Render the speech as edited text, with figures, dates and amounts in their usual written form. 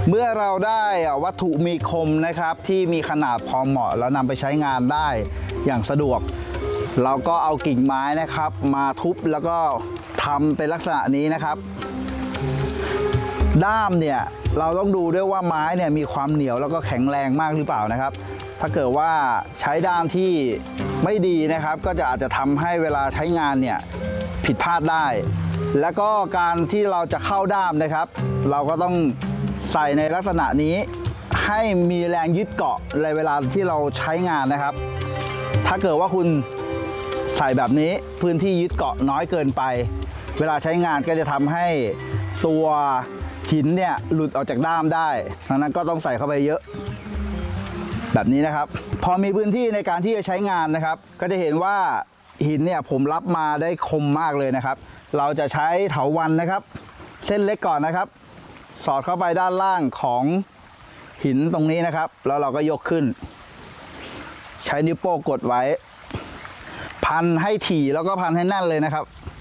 เมื่อเราได้วัตถุมีคมนะครับที่มีขนาดพอเหมาะแล้วนำไปใช้งานได้อย่างสะดวกเราก็เอากิ่งไม้นะครับมาทุบแล้วก็ทำเป็นลักษณะนี้นะครับด้ามเนี่ยเราต้องดูด้วยว่าไม้เนี่ยมีความเหนียวแล้วก็แข็งแรงมากหรือเปล่านะครับถ้าเกิดว่าใช้ด้ามที่ไม่ดีนะครับก็จะอาจจะทำให้เวลาใช้งานเนี่ยผิดพลาดได้แล้วก็การที่เราจะเข้าด้ามนะครับเราก็ต้องใส่ในลักษณะนี้ให้มีแรงยึดเกาะในเวลาที่เราใช้งานนะครับถ้าเกิดว่าคุณใส่แบบนี้พื้นที่ยึดเกาะน้อยเกินไปเวลาใช้งานก็จะทำให้ตัวหินเนี่ยหลุดออกจากด้ามได้ดังนั้นก็ต้องใส่เข้าไปเยอะแบบนี้นะครับพอมีพื้นที่ในการที่จะใช้งานนะครับก็จะเห็นว่าหินเนี่ยผมรับมาได้คมมากเลยนะครับเราจะใช้เถาวัลย์นะครับเส้นเล็กก่อนนะครับสอดเข้าไปด้านล่างของหินตรงนี้นะครับแล้วเราก็ยกขึ้นใช้นิ้วโป้งกดไว้พันให้ถี่แล้วก็พันให้แน่นเลยนะครับ